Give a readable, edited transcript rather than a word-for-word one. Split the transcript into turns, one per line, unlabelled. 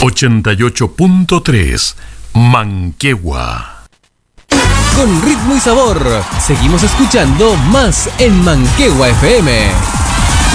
88.3 Manquehue.
Con ritmo y sabor, seguimos escuchando más en Manquehue FM.